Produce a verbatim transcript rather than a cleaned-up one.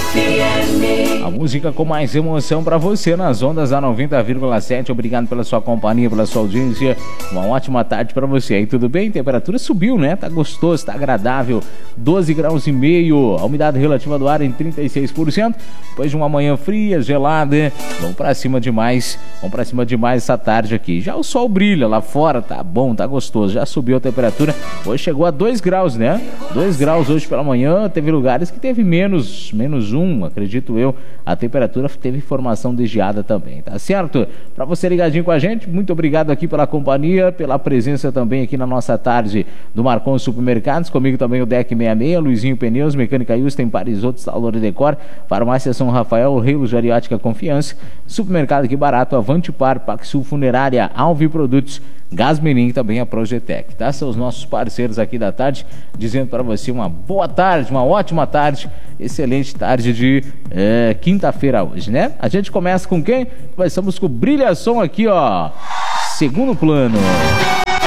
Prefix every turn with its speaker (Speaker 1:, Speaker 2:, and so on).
Speaker 1: A música com mais emoção para você nas ondas da noventa vírgula sete. Obrigado pela sua companhia, pela sua audiência. Uma ótima tarde para você aí, tudo bem? A temperatura subiu, né? Tá gostoso, tá agradável. doze graus e meio. A umidade relativa do ar em trinta e seis por cento. Depois de uma manhã fria, gelada. Vamos para cima demais. Vamos para cima demais essa tarde aqui. Já o sol brilha lá fora, tá bom, tá gostoso. Já subiu a temperatura. Hoje chegou a dois graus, né? dois graus hoje pela manhã. Teve lugares que teve menos, menos um, acredito eu. A temperatura teve formação de geada também, tá certo? Para você ligadinho com a gente, muito obrigado aqui pela companhia, pela presença também aqui na nossa tarde do Marcon Supermercados. Comigo também o D E C sessenta e seis, Luizinho Pneus, Mecânica Houston, Parisoto, Salvador e Decor, Farmácia São Rafael, Reilo Geriátrica Confiança, Supermercado Que Barato, Avante Par, Paxul Funerária, Alvi Produtos, Gás Mirim e também a Projetec, tá? São os nossos parceiros aqui da tarde, dizendo para você uma boa tarde, uma ótima tarde, excelente tarde de é, quinta-feira hoje, né? A gente começa com quem? Começamos com o Brilhação aqui, ó, segundo plano.